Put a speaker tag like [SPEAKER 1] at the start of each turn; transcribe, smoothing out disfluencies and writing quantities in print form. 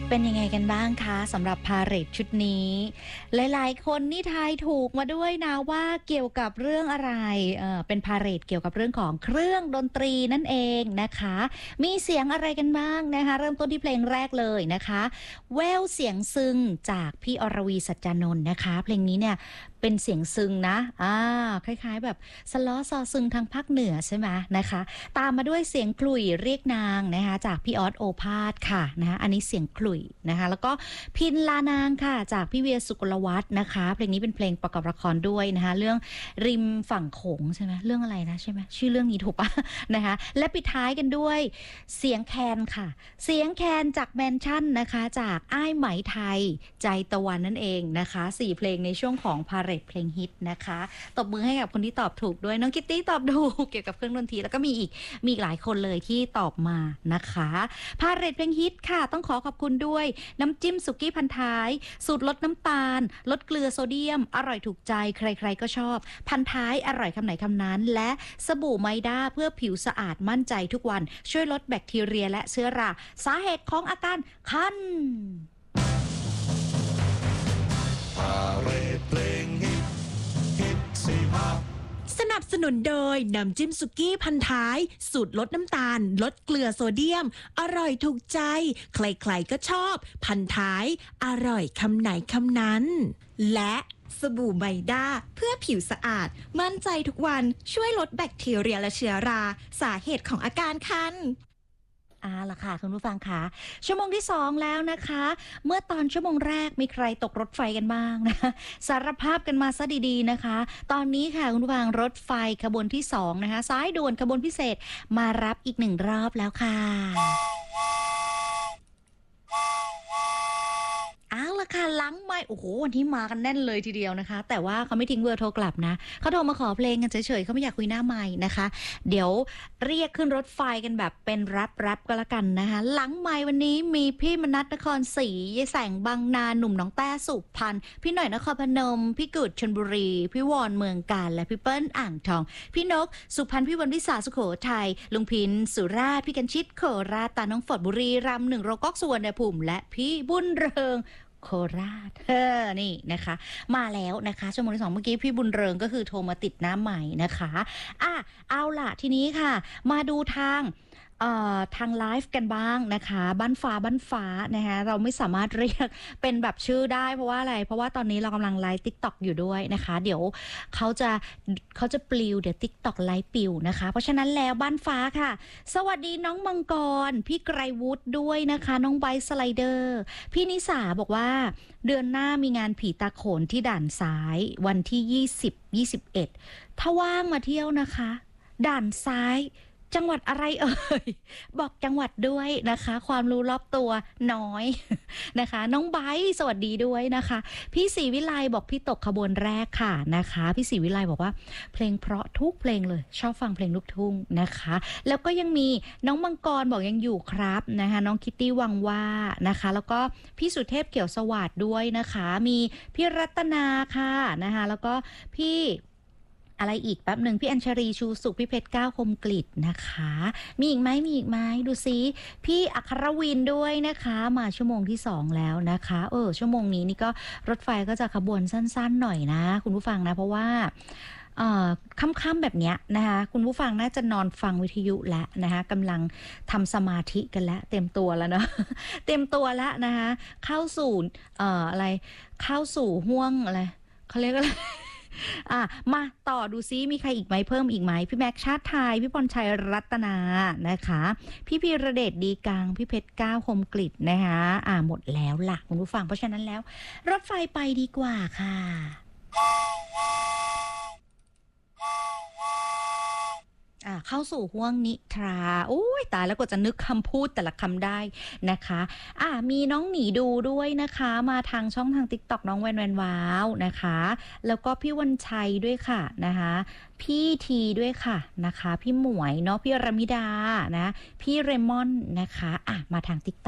[SPEAKER 1] เป็นยังไงกันบ้างคะสำหรับพาเหรดชุดนี้ หลายๆคนนี่ทายถูกมาด้วยนะว่าเกี่ยวกับเรื่องอะไรเป็นพาเหรดเกี่ยวกับเรื่องของเครื่องดนตรีนั่นเองนะคะมีเสียงอะไรกันบ้างนะคะเริ่มต้นที่เพลงแรกเลยนะคะแววเสียงซึงจากพี่อรวีสัจจานนท์นะคะเพลงนี้เนี่ยเป็นเสียงซึงนะคล้ายๆแบบสล้อซอซึงทางภาคเหนือใช่ไหมนะคะตามมาด้วยเสียงขลุ่ยเรียกนางนะคะจากพี่ออสโอภาสค่ะนะคะอันนี้เสียงขลุ่ยนะคะแล้วก็พินลานางค่ะจากพี่เวียสุกลวัฒน์นะคะเพลงนี้เป็นเพลงประกอบละครด้วยนะคะเรื่องริมฝั่งโขงใช่ไหมเรื่องอะไรนะใช่ไหมชื่อเรื่องนี้ถูกปะนะคะและปิดท้ายกันด้วยเสียงแคนค่ะเสียงแคนจากแมนชั่นนะคะจากอ้ายไหมไทยใจตะวันนั่นเองนะคะ4เพลงในช่วงของพาเหรดเพลงฮิตนะคะตบมือให้กับคนที่ตอบถูกด้วยน้องคิตตี้ตอบถูกเกี่ยวกับเครื่องดนตรีแล้วก็มีอีกหลายคนเลยที่ตอบมานะคะพาเหรดเพลงฮิตค่ะต้องขอขอบคุณด้วยน้ำจิ้มสุกี้พันท้ายสูตรลดน้ำตาลลดเกลือโซเดียมอร่อยถูกใจใครๆก็ชอบพันท้ายอร่อยคำไหนคำนั้นและสบู่ไมด้าเพื่อผิวสะอาดมั่นใจทุกวันช่วยลดแบคทีเรียและเชื้อราสาเหตุของอาการคัน
[SPEAKER 2] พาเหรดเพลงฮิตสี่ภาค
[SPEAKER 3] สนับสนุนโดยน้ำจิ้มสุกี้พันท้ายสูตรลดน้ำตาลลดเกลือโซเดียมอร่อยถูกใจใครๆก็ชอบพันท้ายอร่อยคำไหนคำนั้นและสบู่ไมด้าเพื่อผิวสะอาดมั่นใจทุกวันช่วยลดแบคทีเรียและเชื้อราสาเหตุของอาการคัน
[SPEAKER 1] ล่ะค่ะคุณผู้ฟังคะชั่วโมงที่2แล้วนะคะเมื่อตอนชั่วโมงแรกมีใครตกรถไฟกันบ้างนะสารภาพกันมาซะดีๆนะคะตอนนี้ค่ะคุณผู้ฟังรถไฟขบวนที่2นะคะสายด่วนขบวนพิเศษมารับอีก1รอบแล้วค่ะค่ะหลังไมค์โอ้โหวันนี้มากันแน่นเลยทีเดียวนะคะแต่ว่าเขาไม่ทิ้งเบอร์โทรกลับนะเขาโทรมาขอเพลงกันเฉยๆเขาไม่อยากคุยหน้าไมค์นะคะเดี๋ยวเรียกขึ้นรถไฟกันแบบเป็นแรปก็แล้วกันนะคะหลังไมค์วันนี้มีพี่มนัสนครศรียายแสงบางนาหนุ่มน้องแต้สุพรรณพี่หน่อยนครพนมพี่กุดชลบุรีพี่วอนเมืองกาญและพี่เปิ้ลอ่างทองพี่นกสุพรรณพี่วันวิสาสุโขทัยลุงพินสุราษฎร์พี่กันชิดโคราชตาน้องฝอดบุรีรัมย์1โรก๊อกสุวรรณภูมิและพี่บุญเริงโคราชนี่นะคะมาแล้วนะคะชั่วโมงที่2เมื่อกี้พี่บุญเริงก็คือโทรมาติดน้ำใหม่นะคะเอาล่ะทีนี้ค่ะมาดูทางไลฟ์กันบ้างนะคะบ้านฟ้านะคะเราไม่สามารถเรียกเป็นแบบชื่อได้เพราะว่าอะไรเพราะว่าตอนนี้เรากำลังไลฟ์ TikTok อยู่ด้วยนะคะเดี๋ยวเขาจะปลิวเดี๋ยว TikTok ไลฟ์ปิวนะคะเพราะฉะนั้นแล้วบ้านฟ้าค่ะสวัสดีน้องมังกรพี่ไกรวุฒิด้วยนะคะน้องไบค์สไลเดอร์พี่นิสาบอกว่าเดือนหน้ามีงานผีตาโขนที่ด่านซ้ายวันที่20-21ถ้าว่างมาเที่ยวนะคะด่านซ้ายจังหวัดอะไรบอกจังหวัดด้วยนะคะความรู้รอบตัวน้อยนะคะน้องไบร์สวัสดีด้วยนะคะพี่ศรีวิไลบอกพี่ตกขบวนแรกค่ะนะคะพี่ศรีวิไลบอกว่าเพลงเพราะทุกเพลงเลยชอบฟังเพลงลูกทุ่งนะคะแล้วก็ยังมีน้องมังกรบอกยังอยู่ครับนะคะน้องคิตตี้วังว่านะคะแล้วก็พี่สุเทพเกี่ยวสวัสดิ์ด้วยนะคะมีพี่รัตนาค่ะนะคะแล้วก็พี่อะไรอีกแป๊บหนึ่งพี่อัญชรีชูสุขพี่เพชรก้าวคมกลิตนะคะมีอีกไหมดูซิพี่อัครวินด้วยนะคะมาชั่วโมงที่2แล้วนะคะชั่วโมงนี้นี่ก็รถไฟก็จะขบวนสั้นๆหน่อยนะคุณผู้ฟังนะเพราะว่าค่ำๆแบบเนี้ยนะคะคุณผู้ฟังน่าจะนอนฟังวิทยุแล้วนะคะกำลังทำสมาธิกันแล้วเต็มตัวแล้วเนาะ เต็มตัวแล้วนะคะเข้าสู่เข้าสู่ห่วงอะไรเขาเรียกอะไรมาต่อดูซิมีใครอีกไหมเพิ่มอีกไหมพี่แม็กชาติไทยพี่พรชัยรัตนานะคะพี่พีระเดชดีกังพี่เพชรก้าวคมกลิตนะคะหมดแล้วล่ะคุณผู้ฟังเพราะฉะนั้นแล้วรถไฟไปดีกว่าค่ะเข้าสู่ห้วงนิทราโอ้ยตายแล้วก็จะนึกคำพูดแต่ละคำได้นะคะมีน้องหนีดูด้วยนะคะมาทางช่องทาง TikTok น้องแวนว้าวนะคะแล้วก็พี่วันชัยด้วยค่ะนะคะพี่ทีด้วยค่ะนะคะพี่หมวยเนาะพี่รมิดานะพี่เรมอนนะคะมาทาง TikTok